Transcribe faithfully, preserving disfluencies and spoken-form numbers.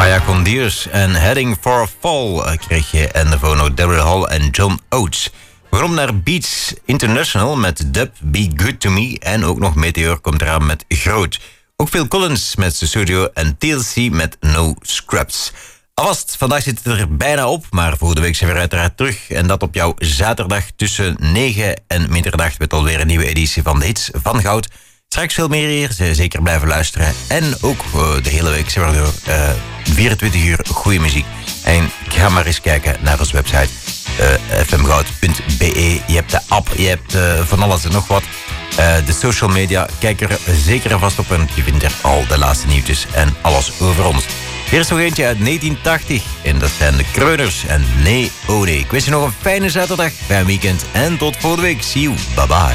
Kaya Condiers en Heading for a Fall kreeg je en de Vono, Daryl Hall en John Oates. We gaan naar Beats International met Dub, Be Good To Me. En ook nog Meteor komt eraan met Groot. Ook Phil Collins met Studio en T L C met No Scraps. Alvast, vandaag zit het er bijna op, maar volgende week zijn we uiteraard terug. En dat op jouw zaterdag tussen negen en middernacht met alweer een nieuwe editie van de Hits van Goud. Straks veel meer hier, zeker blijven luisteren. En ook uh, de hele week zijn we door uh, vierentwintig uur goede muziek. En ga maar eens kijken naar onze website uh, f m goud punt b e. Je hebt de app, je hebt uh, van alles en nog wat. Uh, de social media, kijk er zeker en vast op en je vindt er al de laatste nieuwtjes en alles over ons. Hier is nog eentje uit negentien tachtig en dat zijn de Kreuners en Nee Oh Nee. Ik wens je nog een fijne zaterdag, fijn weekend en tot volgende week. See you, bye bye.